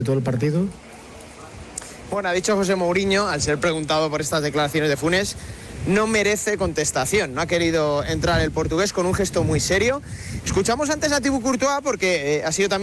todo el partido. Bueno, ha dicho José Mourinho, al ser preguntado por estas declaraciones de Funes, no merece contestación. No ha querido entrar el portugués con un gesto muy serio. Escuchamos antes a Thibaut Courtois porque ha sido también